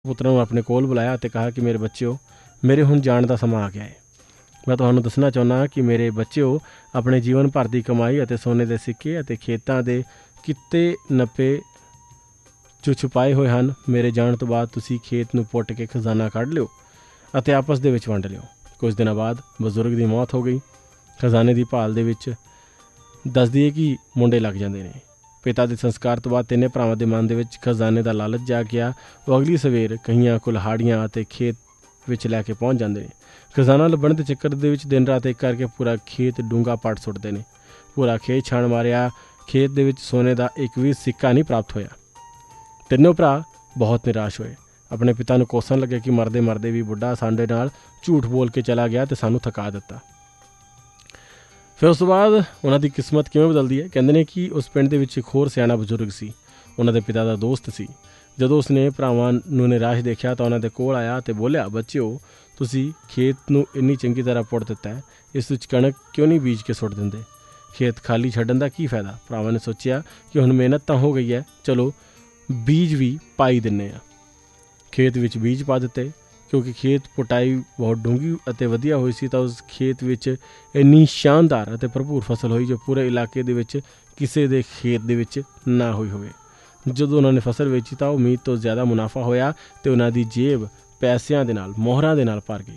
ਪੁੱਤਰਾਂ ਨੂੰ ਆਪਣੇ ਕੋਲ ਬੁਲਾਇਆ ਅਤੇ ਕਿਹਾ ਕਿ ਮੇਰੇ ਬੱਚਿਓ, ਮੇਰੇ ਹੁਣ ਜਾਣ ਦਾ ਸਮਾਂ ਆ ਗਿਆ ਹੈ। ਮੈਂ ਤੁਹਾਨੂੰ ਦੱਸਣਾ ਚਾਹੁੰਦਾ ਹਾਂ ਕਿ ਮੇਰੇ ਬੱਚਿਓ, ਆਪਣੇ ਜੀਵਨ ਭਰ ਦੀ ਕਮਾਈ ਅਤੇ ਸੋਨੇ ਦੇ ਸਿੱਕੇ ਅਤੇ ਖੇਤਾਂ ਦੇ ਕਿੱਤੇ ਨੱਪੇ ਜੋ ਛੁਪਾਏ ਹੋਏ ਹਨ, ਮੇਰੇ ਜਾਣ ਤੋਂ ਬਾਅਦ ਤੁਸੀਂ ਖੇਤ ਨੂੰ ਪੁੱਟ ਕੇ ਖਜ਼ਾਨਾ ਕੱਢ ਲਿਓ ਅਤੇ ਆਪਸ ਦੇ ਵਿੱਚ ਵੰਡ ਲਿਓ। ਕੁਝ ਦਿਨਾਂ ਬਾਅਦ ਬਜ਼ੁਰਗ ਦੀ ਮੌਤ ਹੋ ਗਈ। ਖਜ਼ਾਨੇ ਦੀ ਭਾਲ ਦੇ ਵਿੱਚ ਦੱਸਦੀ ਹੈ ਕਿ ਮੁੰਡੇ ਲੱਗ ਜਾਂਦੇ ਨੇ। ਪਿਤਾ ਦੇ ਸੰਸਕਾਰ ਤੋਂ ਬਾਅਦ ਤਿੰਨੇ ਭਰਾਵਾਂ ਦੇ ਮਨ ਦੇ ਵਿੱਚ ਖਜ਼ਾਨੇ ਦਾ ਲਾਲਚ ਜਾਗ ਗਿਆ। ਉਹ ਅਗਲੀ ਸਵੇਰ ਕਹੀਆਂ, ਕੁਲਹਾੜੀਆਂ ਅਤੇ ਖੇਤ ਵਿੱਚ ਲੈ ਕੇ ਪਹੁੰਚ ਜਾਂਦੇ ਨੇ। ਖਜ਼ਾਨਾ ਲੱਭਣ ਦੇ ਚੱਕਰ ਦੇ ਵਿੱਚ ਦਿਨ ਰਾਤ ਇੱਕ ਕਰਕੇ ਪੂਰਾ ਖੇਤ ਡੂੰਘਾ ਪੱਟ ਸੁੱਟਦੇ ਨੇ। ਪੂਰਾ ਖੇਤ ਛਾਣ ਮਾਰਿਆ, ਖੇਤ ਦੇ ਵਿੱਚ ਸੋਨੇ ਦਾ ਇੱਕ ਵੀ ਸਿੱਕਾ ਨਹੀਂ ਪ੍ਰਾਪਤ ਹੋਇਆ। ਤਿੰਨੋਂ ਭਰਾ ਬਹੁਤ ਨਿਰਾਸ਼ ਹੋਏ। ਆਪਣੇ ਪਿਤਾ ਨੂੰ ਕੋਸਣ ਲੱਗੇ ਕਿ ਮਰਦੇ ਮਰਦੇ ਵੀ ਬੁੱਢਾ ਸਾਡੇ ਨਾਲ ਝੂਠ ਬੋਲ ਕੇ ਚਲਾ ਗਿਆ ਅਤੇ ਸਾਨੂੰ ਥਕਾ ਦਿੱਤਾ। ਫਿਰ ਉਸ ਤੋਂ ਬਾਅਦ ਉਹਨਾਂ ਦੀ ਕਿਸਮਤ ਕਿਵੇਂ ਬਦਲਦੀ ਹੈ। ਕਹਿੰਦੇ ਨੇ ਕਿ ਉਸ ਪਿੰਡ ਦੇ ਵਿੱਚ ਇੱਕ ਹੋਰ ਸਿਆਣਾ ਬਜ਼ੁਰਗ ਸੀ। ਉਹਨਾਂ ਦੇ ਪਿਤਾ ਦਾ ਦੋਸਤ ਸੀ। ਜਦੋਂ ਉਸਨੇ ਭਰਾਵਾਂ ਨੂੰ ਨਿਰਾਸ਼ ਦੇਖਿਆ ਤਾਂ ਉਹਨਾਂ ਦੇ ਕੋਲ ਆਇਆ ਅਤੇ ਬੋਲਿਆ, ਬੱਚਿਓ, ਤੁਸੀਂ ਖੇਤ ਨੂੰ ਇੰਨੀ ਚੰਗੀ ਤਰ੍ਹਾਂ ਪੁੱਟ ਦਿੱਤਾ ਹੈ, ਇਸ ਵਿੱਚ ਕਣਕ ਕਿਉਂ ਨਹੀਂ ਬੀਜ ਕੇ ਸੁੱਟ ਦਿੰਦੇ? ਖੇਤ ਖਾਲੀ ਛੱਡਣ ਦਾ ਕੀ ਫਾਇਦਾ? ਭਰਾਵਾਂ ਨੇ ਸੋਚਿਆ ਕਿ ਹੁਣ ਮਿਹਨਤ ਤਾਂ ਹੋ ਗਈ ਹੈ, ਚਲੋ ਬੀਜ ਵੀ ਪਾਈ ਦਿੰਦੇ ਹਾਂ। ਖੇਤ ਵਿੱਚ ਬੀਜ ਪਾ ਦਿੱਤੇ। ਕਿਉਂਕਿ ਖੇਤ ਪੁਟਾਈ ਬਹੁਤ ਡੂੰਘੀ ਅਤੇ ਵਧੀਆ ਹੋਈ ਸੀ ਤਾਂ ਉਸ ਖੇਤ ਵਿੱਚ ਇੰਨੀ ਸ਼ਾਨਦਾਰ ਅਤੇ ਭਰਪੂਰ ਫਸਲ ਹੋਈ ਜੋ ਪੂਰੇ ਇਲਾਕੇ ਦੇ ਵਿੱਚ ਕਿਸੇ ਦੇ ਖੇਤ ਦੇ ਵਿੱਚ ਨਾ ਹੋਈ ਹੋਵੇ। ਜਦੋਂ ਉਹਨਾਂ ਨੇ ਫਸਲ ਵੇਚੀ ਤਾਂ ਉਮੀਦ ਤੋਂ ਜ਼ਿਆਦਾ ਮੁਨਾਫਾ ਹੋਇਆ ਅਤੇ ਉਹਨਾਂ ਦੀ ਜੇਬ ਪੈਸਿਆਂ ਦੇ ਨਾਲ, ਮੋਹਰਾਂ ਦੇ ਨਾਲ ਭਰ ਗਈ।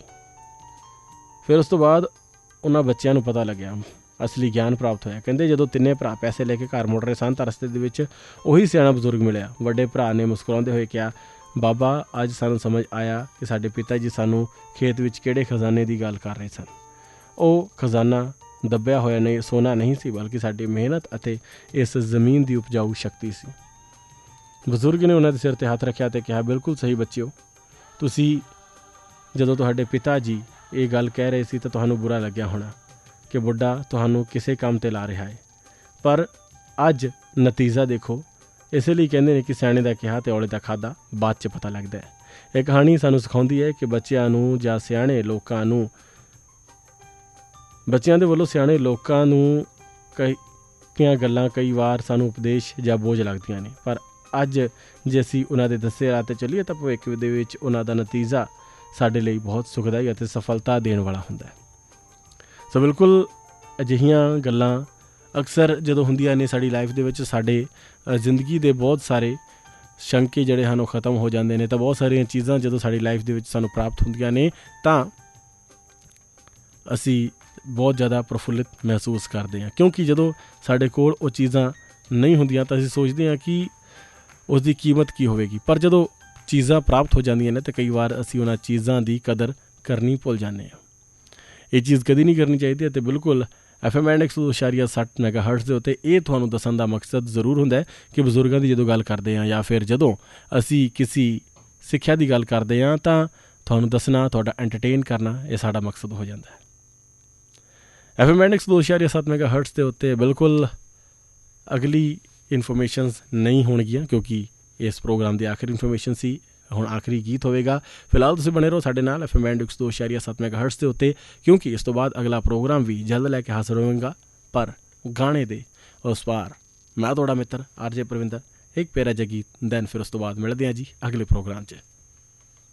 ਫਿਰ ਉਸ ਤੋਂ ਬਾਅਦ ਉਹਨਾਂ ਬੱਚਿਆਂ ਨੂੰ ਪਤਾ ਲੱਗਿਆ, ਅਸਲੀ ਗਿਆਨ ਪ੍ਰਾਪਤ ਹੋਇਆ। ਕਹਿੰਦੇ ਜਦੋਂ ਤਿੰਨੇ ਭਰਾ ਪੈਸੇ ਲੈ ਕੇ ਘਰ ਮੁੜ ਰਹੇ ਸਨ ਤਾਂ ਰਸਤੇ ਦੇ ਵਿੱਚ ਉਹੀ ਸਿਆਣਾ ਬਜ਼ੁਰਗ ਮਿਲਿਆ। ਵੱਡੇ ਭਰਾ ਨੇ ਮੁਸਕਰਾਉਂਦੇ ਹੋਏ ਕਿਹਾ, ਬਾਬਾ, ਅੱਜ ਸਾਨੂੰ ਸਮਝ ਆਇਆ ਕਿ ਸਾਡੇ ਪਿਤਾ ਜੀ ਸਾਨੂੰ ਖੇਤ ਵਿੱਚ ਕਿਹੜੇ ਖਜ਼ਾਨੇ ਦੀ ਗੱਲ ਕਰ ਰਹੇ ਸਨ। ਉਹ ਖਜ਼ਾਨਾ ਦੱਬਿਆ ਹੋਇਆ ਨਹੀਂ, ਸੋਨਾ ਨਹੀਂ ਸੀ, ਬਲਕਿ ਸਾਡੀ ਮਿਹਨਤ ਅਤੇ ਇਸ ਜ਼ਮੀਨ ਦੀ ਉਪਜਾਊ ਸ਼ਕਤੀ ਸੀ। ਬਜ਼ੁਰਗ ਨੇ ਉਹਨਾਂ ਦੇ ਸਿਰ 'ਤੇ ਹੱਥ ਰੱਖਿਆ ਅਤੇ ਕਿਹਾ, ਬਿਲਕੁਲ ਸਹੀ ਬੱਚਿਓ, ਤੁਸੀਂ ਜਦੋਂ ਤੁਹਾਡੇ ਪਿਤਾ ਜੀ ਇਹ ਗੱਲ ਕਹਿ ਰਹੇ ਸੀ ਤਾਂ ਤੁਹਾਨੂੰ ਬੁਰਾ ਲੱਗਿਆ ਹੋਣਾ ਕਿ ਬੁੱਢਾ ਤੁਹਾਨੂੰ ਕਿਸੇ ਕੰਮ 'ਤੇ ਲਾ ਰਿਹਾ ਹੈ, ਪਰ ਅੱਜ ਨਤੀਜਾ ਦੇਖੋ। ਇਸੇ ਲਈ ਕਹਿੰਦੇ ਨੇ ਕਿ ਸਿਆਣੇ ਦਾ ਕਿਹਾ ਅਤੇ ਔਲੇ ਦਾ ਖਾਧਾ ਬਾਅਦ 'ਚ ਪਤਾ ਲੱਗਦਾ ਹੈ। ਇਹ ਕਹਾਣੀ ਸਾਨੂੰ ਸਿਖਾਉਂਦੀ ਹੈ ਕਿ ਬੱਚਿਆਂ ਨੂੰ ਜਾਂ ਸਿਆਣੇ ਲੋਕਾਂ ਨੂੰ, ਬੱਚਿਆਂ ਦੇ ਵੱਲੋਂ ਸਿਆਣੇ ਲੋਕਾਂ ਨੂੰ ਕਈਆਂ ਗੱਲਾਂ ਕਈ ਵਾਰ ਸਾਨੂੰ ਉਪਦੇਸ਼ ਜਾਂ ਬੋਝ ਲੱਗਦੀਆਂ ਨੇ, ਪਰ ਅੱਜ ਜੇ ਅਸੀਂ ਉਹਨਾਂ ਦੇ ਦੱਸੇ ਰਾਹ 'ਤੇ ਚੱਲੀਏ ਤਾਂ ਭਵਿੱਖ ਦੇ ਵਿੱਚ ਉਹਨਾਂ ਦਾ ਨਤੀਜਾ ਸਾਡੇ ਲਈ ਬਹੁਤ ਸੁਖਦਾਈ ਅਤੇ ਸਫਲਤਾ ਦੇਣ ਵਾਲਾ ਹੁੰਦਾ ਹੈ। ਸੋ ਬਿਲਕੁਲ ਅਜਿਹੀਆਂ ਗੱਲਾਂ ਅਕਸਰ ਜਦੋਂ ਹੁੰਦੀਆਂ ਨੇ ਸਾਡੀ ਲਾਈਫ ਦੇ ਵਿੱਚ, ਸਾਡੇ ਜ਼ਿੰਦਗੀ ਦੇ ਬਹੁਤ ਸਾਰੇ ਸ਼ੰਕੇ ਜਿਹੜੇ ਹਨ ਉਹ ਖਤਮ ਹੋ ਜਾਂਦੇ ਨੇ। ਤਾਂ ਬਹੁਤ ਸਾਰੀਆਂ ਚੀਜ਼ਾਂ ਜਦੋਂ ਸਾਡੀ ਲਾਈਫ ਦੇ ਵਿੱਚ ਸਾਨੂੰ ਪ੍ਰਾਪਤ ਹੁੰਦੀਆਂ ਨੇ ਤਾਂ ਅਸੀਂ ਬਹੁਤ ਜ਼ਿਆਦਾ ਪ੍ਰਫੁੱਲਿਤ ਮਹਿਸੂਸ ਕਰਦੇ ਹਾਂ, ਕਿਉਂਕਿ ਜਦੋਂ ਸਾਡੇ ਕੋਲ ਉਹ ਚੀਜ਼ਾਂ ਨਹੀਂ ਹੁੰਦੀਆਂ ਤਾਂ ਅਸੀਂ ਸੋਚਦੇ ਹਾਂ ਕਿ ਉਸ ਦੀ ਕੀਮਤ ਕੀ ਹੋਵੇਗੀ। ਪਰ ਜਦੋਂ ਚੀਜ਼ਾਂ ਪ੍ਰਾਪਤ ਹੋ ਜਾਂਦੀਆਂ ਨੇ ਤਾਂ ਕਈ ਵਾਰ ਅਸੀਂ ਉਹਨਾਂ ਚੀਜ਼ਾਂ ਦੀ ਕਦਰ ਕਰਨੀ ਭੁੱਲ ਜਾਂਦੇ ਹਾਂ। ਇਹ ਚੀਜ਼ ਕਦੀ ਨਹੀਂ ਕਰਨੀ ਚਾਹੀਦੀ। ਅਤੇ ਬਿਲਕੁਲ FM 102.60 ਮੈਗਾਹਰਟਜ਼ ਦੇ ਉੱਤੇ ਇਹ ਤੁਹਾਨੂੰ ਦੱਸਣ ਦਾ ਮਕਸਦ ਜ਼ਰੂਰ ਹੁੰਦਾ ਹੈ ਕਿ ਬਜ਼ੁਰਗਾਂ ਦੀ ਜਦੋਂ ਗੱਲ ਕਰਦੇ ਹਾਂ ਜਾਂ ਫਿਰ ਜਦੋਂ ਅਸੀਂ ਕਿਸੇ ਸਿੱਖਿਆ ਦੀ ਗੱਲ ਕਰਦੇ ਹਾਂ ਤਾਂ ਤੁਹਾਨੂੰ ਦੱਸਣਾ, ਤੁਹਾਡਾ ਐਂਟਰਟੇਨ ਕਰਨਾ, ਇਹ ਸਾਡਾ ਮਕਸਦ ਹੋ ਜਾਂਦਾ ਹੈ। FM 102.60 ਮੈਗਾਹਰਟਜ਼ ਦੇ ਉੱਤੇ ਬਿਲਕੁਲ ਅਗਲੀ ਇਨਫੋਰਮੇਸ਼ਨਸ ਨਹੀਂ ਹੋਣਗੀਆਂ, ਕਿਉਂਕਿ ਇਸ ਪ੍ਰੋਗਰਾਮ ਦੀ ਆਖਰੀ ਇਨਫੋਰਮੇਸ਼ਨ ਸੀ। ਹੁਣ ਆਖਰੀ ਗੀਤ ਹੋਵੇਗਾ। ਫਿਲਹਾਲ ਤੁਸੀਂ ਬਣੇ ਰਹੋ ਸਾਡੇ ਨਾਲ FM 102.60 ਮੈਗਾਹਰਟਜ਼ ਦੇ ਉੱਤੇ, ਕਿਉਂਕਿ ਇਸ ਤੋਂ ਬਾਅਦ ਅਗਲਾ ਪ੍ਰੋਗਰਾਮ ਵੀ ਜਲਦ ਲੈ ਕੇ ਹਾਜ਼ਰ ਹੋਵੇਗਾ। ਪਰ ਗਾਣੇ ਦੇ ਉਸ ਪਾਰ ਮੈਂ ਤੁਹਾਡਾ ਮਿੱਤਰ RJ ਪ੍ਰਵਿੰਦਰ, ਇੱਕ ਪਿਆਰਾ ਜਿਹਾ ਗੀਤ, ਦੈਨ ਫਿਰ ਉਸ ਤੋਂ ਬਾਅਦ ਮਿਲਦੇ ਹਾਂ ਜੀ ਅਗਲੇ ਪ੍ਰੋਗਰਾਮ 'ਚ।